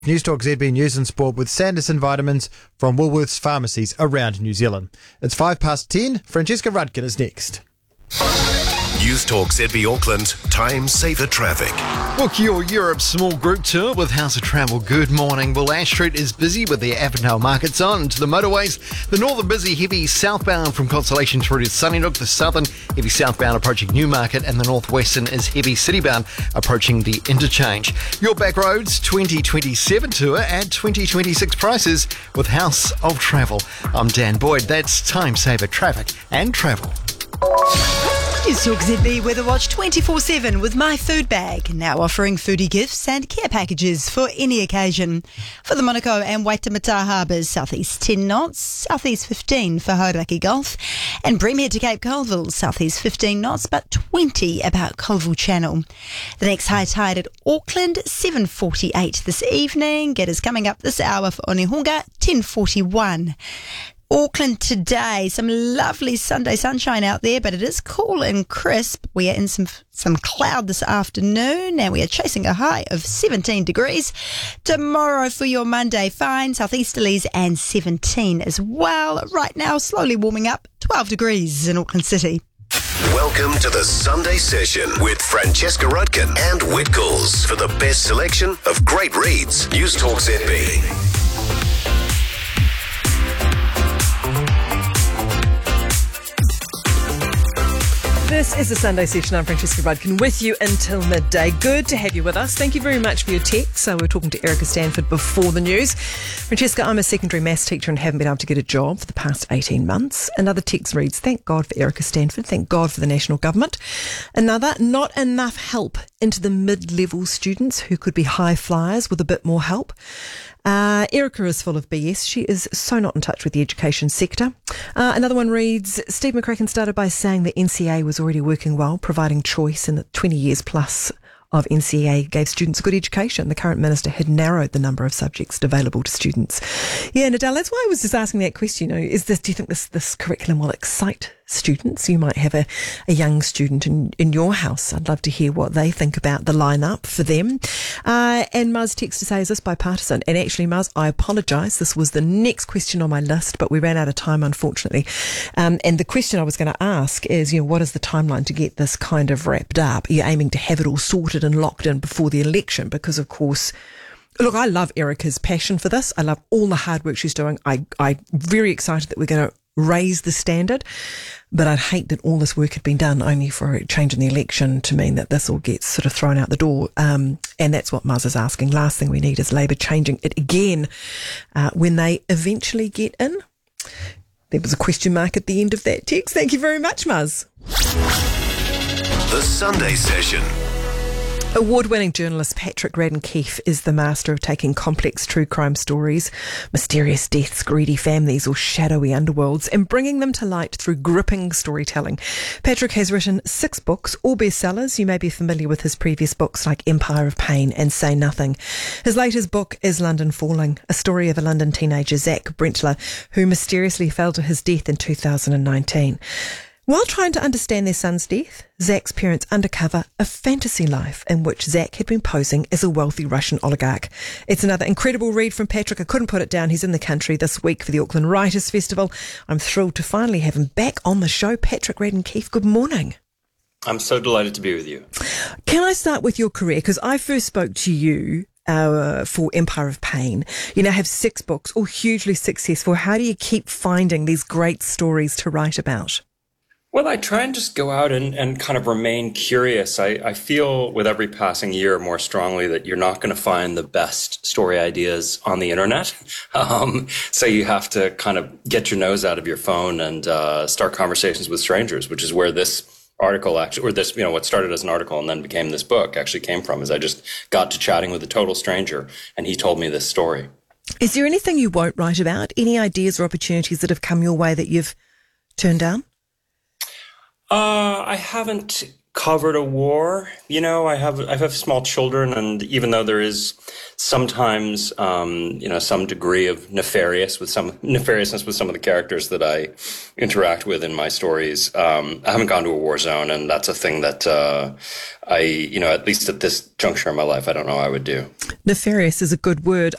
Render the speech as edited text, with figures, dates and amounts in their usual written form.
News Talk ZB News and Sport with Sanderson Vitamins from Woolworths pharmacies around New Zealand. It's 10:05. Francesca Rudkin is next. News Talk ZB Auckland, time saver traffic. Book your Europe small group tour with House of Travel. Good morning. Well, Ash Street is busy with the Avondale markets on. To the motorways, the northern busy heavy southbound from Constellation through to Sunnybrook. The southern heavy southbound approaching Newmarket, and the northwestern is heavy citybound approaching the interchange. Your back roads 2027 tour at 2026 prices with House of Travel. I'm Dan Boyd. That's time saver traffic and travel. News Talk ZB Weather Watch 24/7 with My Food Bag, now offering foodie gifts and care packages for any occasion. For the Monaco and Waitemata Harbours, southeast 10 knots, southeast 15 for Hauraki Gulf, and Breamhead to Cape Colville, southeast 15 knots, but 20 about Colville Channel. The next high tide at Auckland, 7:48 this evening. Getters coming up this hour for Onehunga, 10:41. Auckland today, some lovely Sunday sunshine out there, but it is cool and crisp. We are in some cloud this afternoon, and we are chasing a high of 17 degrees. Tomorrow for your Monday, fine southeasterlies and 17 as well. Right now, slowly warming up, 12 degrees in Auckland City. Welcome to the Sunday Session with Francesca Rudkin and Whitcoulls for the best selection of great reads. News Talk ZB. This is the Sunday Session. I'm Francesca Rudkin with you until midday. Good to have you with us. Thank you very much for your text. So we were talking to Erica Stanford before the news. Francesca, I'm a secondary maths teacher and haven't been able to get a job for the past 18 months. Another text reads, thank God for Erica Stanford. Thank God for the national government. Another, not enough help into the mid-level students who could be high flyers with a bit more help. Erica is full of BS. She is so not in touch with the education sector. Another one reads, Steve McCracken started by saying the NCA was already working well, providing choice, and that 20 years plus of NCA gave students a good education. The current minister had narrowed the number of subjects available to students. Yeah, Nadal, that's why I was just asking that question. Do you think this curriculum will excite students? You might have a young student in your house. I'd love to hear what they think about the lineup for them. And Muzz text to say, is this bipartisan? And actually, Muzz, I apologise. This was the next question on my list, but we ran out of time, unfortunately. And the question I was going to ask is, what is the timeline to get this kind of wrapped up? Are you aiming to have it all sorted and locked in before the election? Because, of course, look, I love Erica's passion for this. I love all the hard work she's doing. I'm very excited that we're going to raise the standard, but I'd hate that all this work had been done only for a change in the election to mean that this all gets sort of thrown out the door. And that's what Muzz is asking. Last thing we need is Labor changing it again when they eventually get in. There was a question mark at the end of that text. Thank you very much, Muzz. The Sunday Session. Award-winning journalist Patrick Radden Keefe is the master of taking complex true crime stories, mysterious deaths, greedy families or shadowy underworlds and bringing them to light through gripping storytelling. Patrick has written 6 books, all bestsellers. You may be familiar with his previous books like Empire of Pain and Say Nothing. His latest book is London Falling, a story of a London teenager, Zach Brentler, who mysteriously fell to his death in 2019. While trying to understand their son's death, Zach's parents uncover a fantasy life in which Zach had been posing as a wealthy Russian oligarch. It's another incredible read from Patrick. I couldn't put it down. He's in the country this week for the Auckland Writers' Festival. I'm thrilled to finally have him back on the show. Patrick Radden Keefe, good morning. I'm so delighted to be with you. Can I start with your career? Because I first spoke to you for Empire of Pain. You now have 6 books, all hugely successful. How do you keep finding these great stories to write about? Well, I try and just go out and kind of remain curious. I feel with every passing year more strongly that you're not going to find the best story ideas on the internet. So you have to kind of get your nose out of your phone and start conversations with strangers, which is where this article actually, or this, what started as an article and then became this book actually came from, is I just got to chatting with a total stranger and he told me this story. Is there anything you won't write about? Any ideas or opportunities that have come your way that you've turned down? I haven't covered a war. I have small children, and even though there is sometimes, some degree of nefariousness with some of the characters that I interact with in my stories, I haven't gone to a war zone, and that's a thing that at least at this juncture in my life, I don't know I would do. Nefarious is a good word.